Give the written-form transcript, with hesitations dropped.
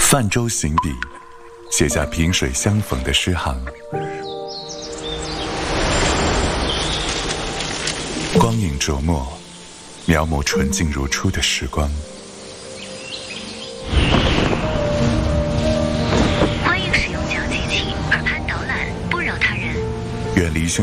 泛舟行笔，写下萍水相逢的诗行。光影琢磨，描摹纯净如初的时光。 欢迎使用小机器，耳畔导览，不扰他人。 远离